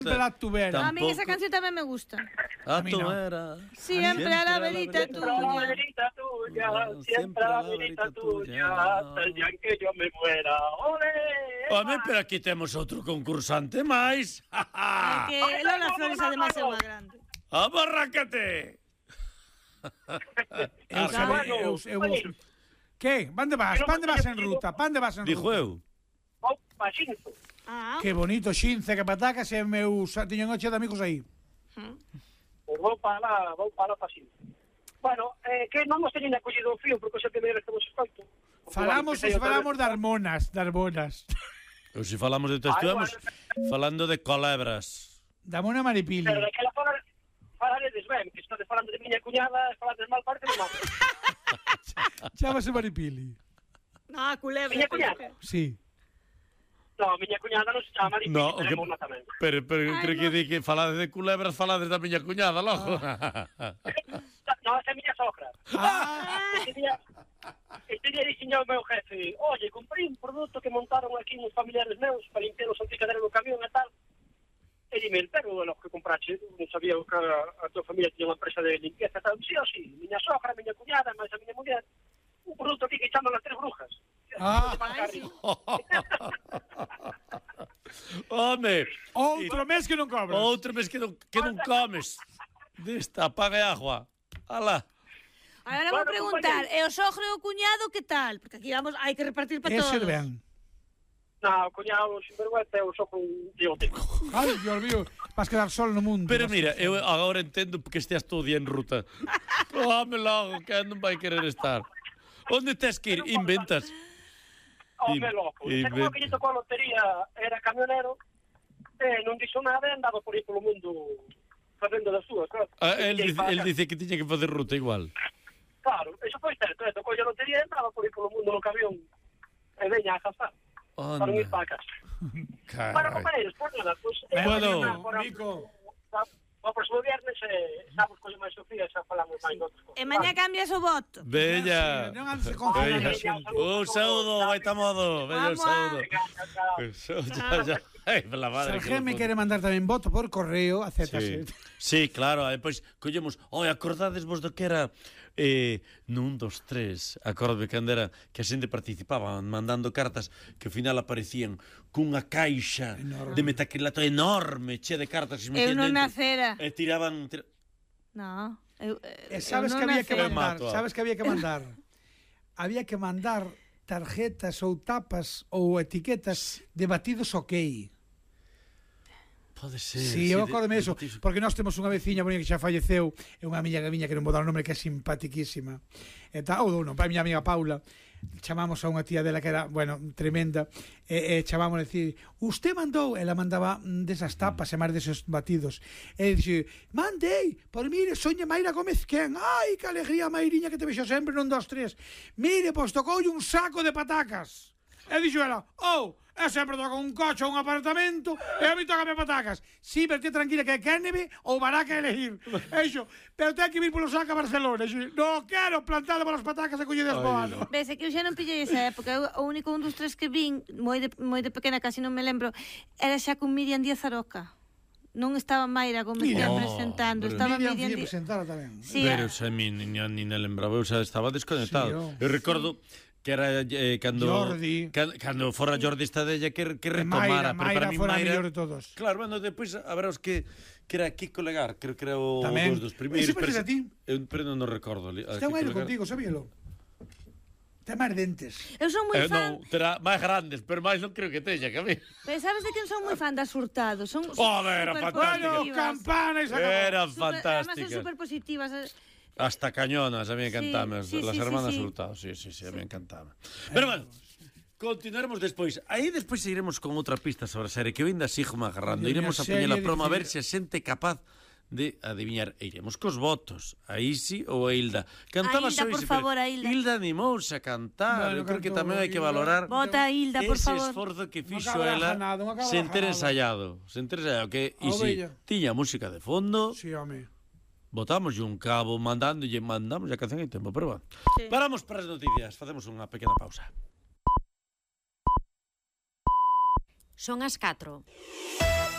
La tubera. A mí esa canción tamén me gusta. A tubera. Siempre a la velita tuya. Siempre a la velita tuya, hasta el día en que yo me muera. ¡Ole! Home, pero aquí temos outro concursante máis. Que Lola Flores además é unha grande. Abarrácate. Que? Pande vas en ruta? Dixo eu. Opa, xinzo. Que bonito, Xince, que patacas e meu... Tiño noche de amigos aí. Vou para lá pa xinzo. Bueno, que non nos teñen acollido o fío, porque sempre me estamos escoito. Falamos das monas. Ou se falamos de estuvemos falando de colebras. Da mona Maripili. Pero daquela falaredes ben, que estades falando de miña cuñada, falades mal parte de mal. Chámase Maripili. No, culebra. Miña cuñada? Sí. No, miña cuñada non se chama Maripili, No, pero é mona tamén. Pero creo que di que falades de culebras, falades da miña cuñada, logo. No, esa é miña sogra. Este día dixen ao meu jefe, oye, comprei un produto que montaron aquí uns familiares meus para limpiar o salpicadero do camión e tal. E dime, pero lo que comprache, non sabía que a tua familia tiña unha empresa de limpieza e tal. Sí ou sí, miña sogra, miña cuñada, máis a miña muller, un produto aquí que chaman as tres brujas. Home, outro mes que non cobras. Outro mes que non comes. Desta, paga e agua. Alá. Agora vou preguntar, e o sogro e o cuñado que tal? Porque aquí vamos, hai que repartir para todos. Ese ben. No, o cuñado sinvergüenza é o sogro un diote. Ai, Dios mío, vas quedar solo no mundo. Pero mira, eu agora entendo que esteas todo día en ruta. Home, logo, que non vai querer estar. Onde tes que ir? Inventas. Home, loco. Seguro que lle tocou a lotería, era camionero, non dixo nada e andaba por aí polo mundo facendo das súas, claro. El dice que tiña que facer ruta igual. Claro, eso foi certo, tocou a lotería e andaba por aí polo mundo no camión e veña a gastar. Para non ir para a casa. Bueno, compañeros, por nada, pues... Nico... O próximo viernes estamos con máis Sofía e xa falamos máis outros cosas. E mañá cambias o voto. Bella. Non andes con confianza. Un saúdo, vai ta modo. Bella, un saúdo. Ai, la madre. Se alguén me quere mandar tamén voto por correo, acéptase. Sí, claro, depois collemos, acordades vos do que era nun, dos, tres, acordome cando era que a xente participaba mandando cartas que ao final aparecían cunha caixa de metacrilato enorme, chea de cartas que eu non nacera. E tiraban... No. Sabes que había que mandar? Sabes que había que mandar? Había que mandar tarjetas ou tapas ou etiquetas de batidos ok. Pode ser. Sí, eu acordome eso, porque nós temos unha veciña bonita que xa falleceu, é unha amiga que non vou dar o nome, que é simpaticísima. Ou non, para a miña amiga Paula, chamamos a unha tía dela que era, bueno, tremenda, e chamamos a decir, usted mandou, ela mandaba desas tapas e máis deses batidos, e dixe, mandei, por mire, soña Mayra Gómez quen, ai, que alegría Mairiña que te vexo sempre non 2, 3, mire, pois tocoulle un saco de patacas. E dixo ela, e sempre toca un coche ou un apartamento e a mí tócame patacas. Sí, pero te tranquila que é Kennedy ou Baraca elegir. Eixo, pero ten que vir polo saco a Barcelona. Eixo, non quero plantado polas patacas e collidas po ano. Ves, é que eu xa non pillei esa época. O único un dos tres que vin, moi de pequena, casi non me lembro, era xa con Miriam Díaz Aroca. Non estaba Mayra Gómez presentando, estaba Miriam Díaz presentara tamén. Pero xa nin lembraba, eu xa estaba desconectado. Eu recordo que era cando fora Jordi Estadella que retomara, pero para mí Mayra de todos. Claro, bueno, depois habrá os que era Kiko Legar, creo que era o dos primeiros. Ese parece a ti. Pero non recordo. Está un año contigo, sabíalo. Ten máis dentes. Eu son moi fan. Non, terá máis grandes, pero máis non creo que teña, que a mí. Pero sabes de quen son moi fan das Hurtado? Son era fantástica. Bueno, Campana e Eran fantásticas. Además son super positivas. Hasta Cañonas, a mí me encantaban, las hermanas Hurtado, sí, a mí me encantaban. Pero bueno, continuaremos despois. Aí despois iremos con outra pista sobre a serie que eu ainda sigo me agarrando. Iremos a poñer a promo a ver se a xente é capaz de adiviñar. E iremos cos votos. A Isi ou a Hilda. Cantaba a Hilda, por favor, a Hilda. Hilda animouse a cantar. Eu creo que tamén hai que valorar vota a Hilda, por favor. Ese esforzo que fixo ela sen ter ensayado. Que Isi tiña música de fondo. Sí, home. Botamos un cabo mandamos a canción en tempo, pero bueno. Sí. Paramos para as noticias, facemos unha pequena pausa. Son as 4.